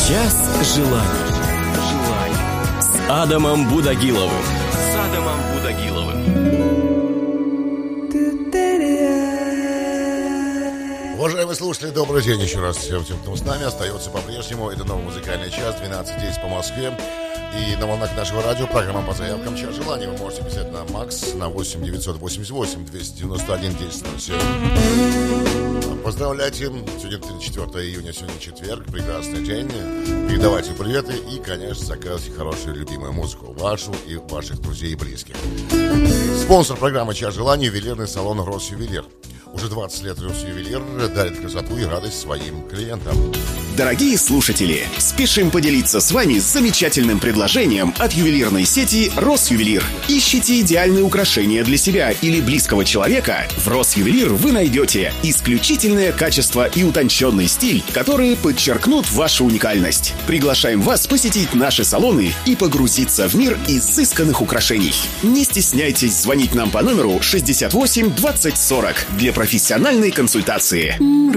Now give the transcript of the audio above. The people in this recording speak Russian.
Час желаний. С Адамом Будагиловым. Уважаемые слушатели, добрый день еще раз всем, кто с нами остается по-прежнему. Это новый музыкальный час, 12:10 по Москве. И на волнах нашего радио программа по заявкам «Час желаний». Вы можете писать на МАКС на 8 988 291 1007. Поздравляйте. Сегодня 34 июня, сегодня четверг, прекрасный день. Передавайте приветы и, конечно, заказывайте хорошую любимую музыку вашу и ваших друзей и близких. Спонсор программы «Час желаний» — ювелирный салон «Росювелир». Уже 20 лет «Росювелир» дарит красоту и радость своим клиентам. Дорогие слушатели, спешим поделиться с вами замечательным предложением от ювелирной сети «Росювелир». Ищите идеальные украшения для себя или близкого человека? В «Росювелир» вы найдете исключительное качество и утонченный стиль, которые подчеркнут вашу уникальность. Приглашаем вас посетить наши салоны и погрузиться в мир изысканных украшений. Не стесняйтесь звонить нам по номеру 68 20 40 для профессиональной консультации.